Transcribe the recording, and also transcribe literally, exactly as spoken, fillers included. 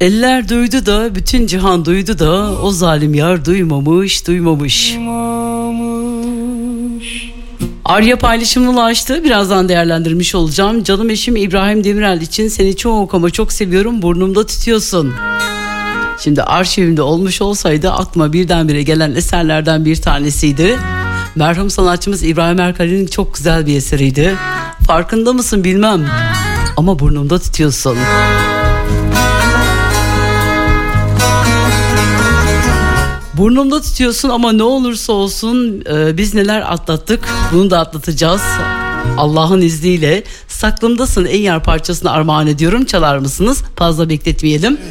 Eller duydu da bütün cihan duydu da o zalim yar duymamış duymamış. Arya paylaşımını ulaştı. Birazdan değerlendirmiş olacağım. Canım eşim İbrahim Demirel için seni çok ama çok seviyorum. Burnumda tutuyorsun. Şimdi arşivimde olmuş olsaydı aklıma birdenbire gelen eserlerden bir tanesiydi. Merhum sanatçımız İbrahim Erkal'in çok güzel bir eseriydi. Farkında mısın bilmem ama burnumda tutuyorsun. Burnumda tutuyorsun ama ne olursa olsun e, biz neler atlattık, bunu da atlatacağız. Allah'ın izniyle. Saklımdasın en yer parçasını armağan ediyorum. Çalar mısınız? Fazla bekletmeyelim.